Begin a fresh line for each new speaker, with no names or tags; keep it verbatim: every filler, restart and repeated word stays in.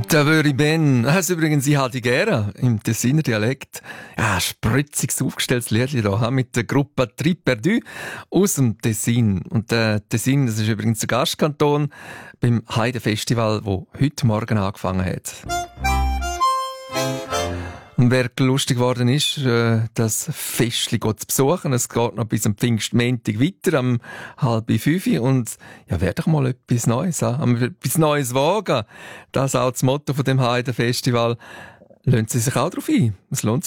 Da würde ich Ben. Das ist übrigens ich halt gerne im Tessiner Dialekt. Ja, spritziges aufgestelltes Liedchen da mit der Gruppe Tri Perdu aus dem Tessin. Und der Tessin, das ist übrigens der Gastkanton beim Heide-Festival, das heute Morgen angefangen hat. Und wer lustig geworden ist, das Festli zu besuchen, es geht noch bis am Pfingstmontag weiter, am halb fünf. Und ja, werde doch mal etwas Neues haben. Etwas Neues wagen. Das ist auch das Motto von dem Heide-Festival. Lassen Sie sich auch darauf ein. Es lohnt sich.